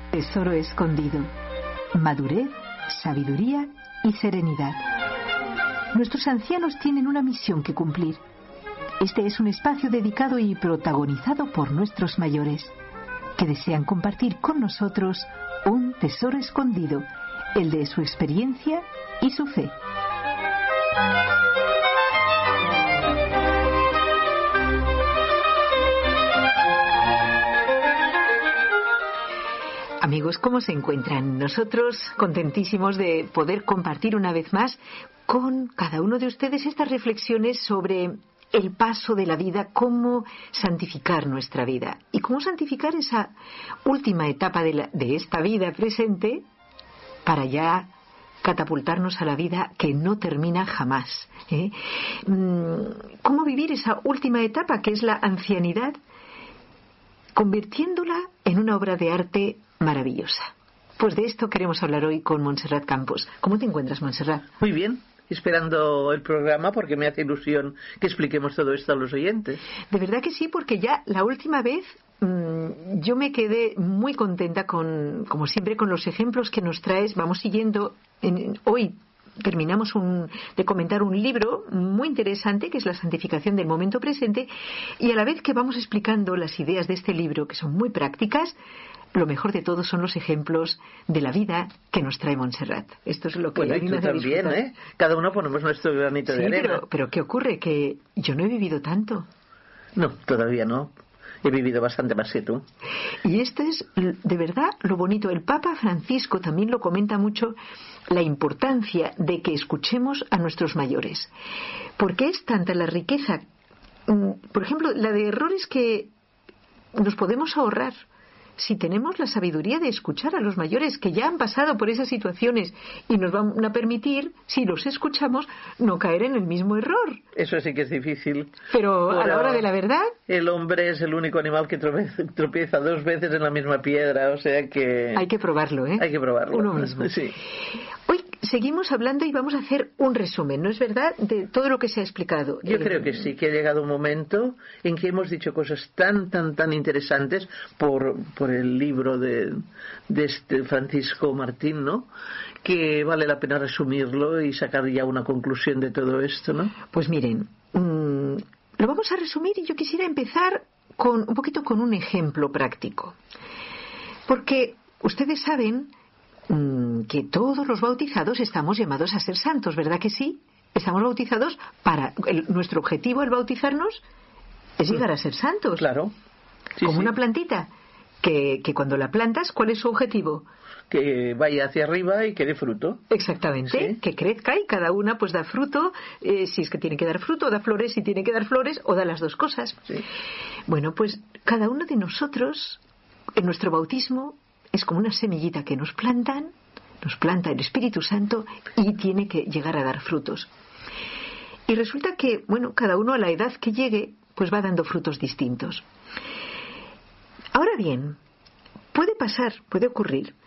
Tesoro escondido. Madurez, sabiduría y serenidad. Nuestros ancianos tienen una misión que cumplir. Este es un espacio dedicado y protagonizado por nuestros mayores, que desean compartir con nosotros un tesoro escondido, el de su experiencia y su fe. Amigos, ¿cómo se encuentran? Nosotros contentísimos de poder compartir una vez más con cada uno de ustedes estas reflexiones sobre el paso de la vida, cómo santificar nuestra vida y cómo santificar esa última etapa de esta vida presente para ya catapultarnos a la vida que no termina jamás. ¿Cómo vivir esa última etapa que es la ancianidad, convirtiéndola en una obra de arte maravillosa? Pues de esto queremos hablar hoy con Montserrat Campos. ¿Cómo te encuentras, Montserrat? Muy bien, esperando el programa porque me hace ilusión que expliquemos todo esto a los oyentes. De verdad que sí, porque ya la última vez yo me quedé muy contenta como siempre, con los ejemplos que nos traes. Vamos siguiendo. Hoy terminamos de comentar un libro muy interesante que es La santificación del momento presente, y a la vez que vamos explicando las ideas de este libro, que son muy prácticas, lo mejor de todo son los ejemplos de la vida que nos trae Montserrat. Esto es lo que a mí me hace también, disfrutar. Cada uno ponemos nuestro granito de arena. Pero ¿qué ocurre? Que yo no he vivido tanto. No, todavía no. He vivido bastante más que tú. Y esto es, de verdad, lo bonito. El Papa Francisco también lo comenta mucho, la importancia de que escuchemos a nuestros mayores. Porque es tanta la riqueza, por ejemplo, la de errores que nos podemos ahorrar si tenemos la sabiduría de escuchar a los mayores que ya han pasado por esas situaciones y nos van a permitir, si los escuchamos, no caer en el mismo error. Eso sí que es difícil. Pero a la hora de la verdad, el hombre es el único animal que tropieza 2 veces en la misma piedra, o sea que hay que probarlo, Hay que probarlo. Uno mismo. Sí. Hoy seguimos hablando y vamos a hacer un resumen, ¿no es verdad?, de todo lo que se ha explicado. Yo creo que sí, que ha llegado un momento en que hemos dicho cosas tan interesantes por el libro de este Francisco Martín, ¿no?, que vale la pena resumirlo y sacar ya una conclusión de todo esto, ¿no? Pues miren, lo vamos a resumir y yo quisiera empezar un poquito con un ejemplo práctico. Porque ustedes saben que todos los bautizados estamos llamados a ser santos, ¿verdad que sí? Estamos bautizados para... nuestro objetivo al bautizarnos es llegar a ser santos. Claro. Sí, como sí. una plantita, que cuando la plantas, ¿cuál es su objetivo? Que vaya hacia arriba y que dé fruto. Exactamente, sí. Que crezca y cada una pues da fruto, si es que tiene que dar fruto, da flores si tiene que dar flores, o da las dos cosas. Sí. Bueno, pues cada uno de nosotros, en nuestro bautismo, es como una semillita que nos planta el Espíritu Santo y tiene que llegar a dar frutos. Y resulta que, bueno, cada uno a la edad que llegue, pues va dando frutos distintos. Ahora bien, puede ocurrir